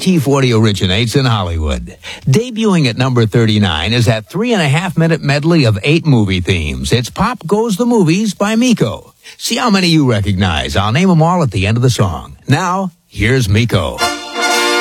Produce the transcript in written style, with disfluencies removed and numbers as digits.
T40 originates in Hollywood. Debuting at number 39 is that 3.5-minute medley of 8 movie themes. It's Pop Goes the Movies by Miko. See how many you recognize. I'll name them all at the end of the song. Now, here's Miko.